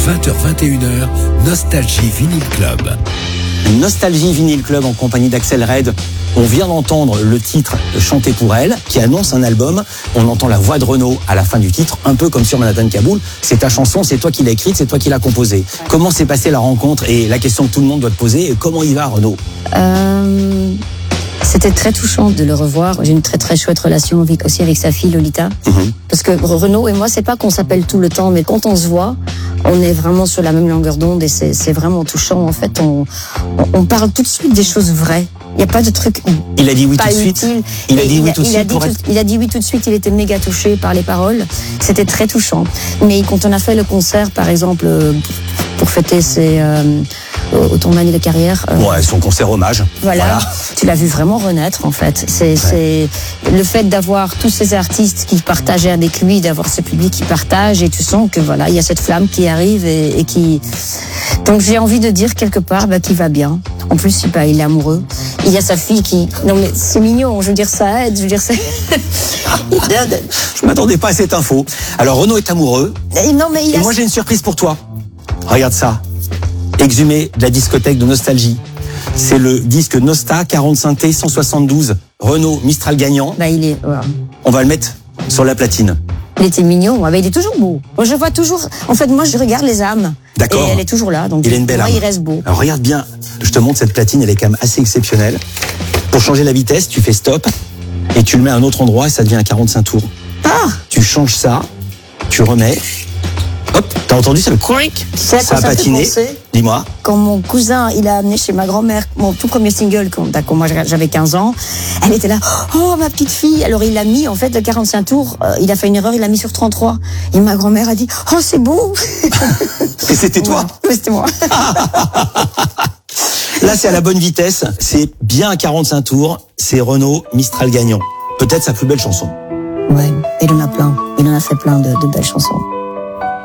20h-21h, Nostalgie Vinyl Club. Nostalgie Vinyl Club en compagnie d'Axel Red. On vient d'entendre le titre Chanté pour elle, qui annonce un album. On entend la voix de Renaud à la fin du titre, un peu comme sur Manhattan Kaboul. C'est ta chanson, c'est toi qui l'as écrite, c'est toi qui l'as composée. Comment s'est passée la rencontre et la question que tout le monde doit te poser, comment il va Renaud? C'était très touchant de le revoir. J'ai une très très chouette relation aussi avec sa fille Lolita. Parce que Renaud et moi, c'est pas qu'on s'appelle tout le temps, mais quand on se voit, on est vraiment sur la même longueur d'onde et c'est vraiment touchant. En fait, on parle tout de suite des choses vraies. Il n'y a pas de truc. Il a dit oui tout de suite. Il a dit oui tout de suite. Il a dit oui tout de suite. Il était méga touché par les paroles. C'était très touchant. Mais quand on a fait le concert, par exemple, pour fêter ton année de carrière. Ouais, son concert hommage. Voilà. Tu l'as vu vraiment renaître, en fait. C'est le fait d'avoir tous ces artistes qui partageaient avec lui, d'avoir ce public qui partage, et tu sens que voilà, il y a cette flamme qui arrive et qui. Donc j'ai envie de dire quelque part qu'il va bien. En plus, il est amoureux. Il y a sa fille qui. Non mais c'est mignon. Je veux dire, ça aide. Je veux dire, c'est. Je m'attendais pas à cette info. Alors Renaud est amoureux. Non mais et moi j'ai une surprise pour toi. Regarde ça. Exhumé de la discothèque de Nostalgie. C'est le disque Nosta 40 synthé 172 Renault Mistral gagnant. Il est. Voilà. On va le mettre sur la platine. Il était mignon, il est toujours beau. Moi, je vois toujours. En fait, moi, je regarde les âmes. D'accord. Et elle est toujours là, donc il a une belle âme. Il reste beau. Alors regarde bien. Je te montre cette platine, elle est quand même assez exceptionnelle. Pour changer la vitesse, tu fais stop et tu le mets à un autre endroit et ça devient un 45 tours. Tu changes ça, tu remets. Hop, t'as entendu ça, le quick. Ça a patiné. Dis-moi. Quand mon cousin, il a amené chez ma grand-mère mon tout premier single, quand moi j'avais 15 ans, elle était là, oh ma petite fille. Alors il l'a mis, en fait, le 45 tours, il a fait une erreur, il l'a mis sur 33. Et ma grand-mère a dit, oh c'est beau. Et c'était toi? Oui, c'était moi. Là, c'est à la bonne vitesse, c'est bien à 45 tours, c'est Renault Mistral gagnant. Peut-être sa plus belle chanson. Ouais, il en a plein. Il en a fait plein de belles chansons.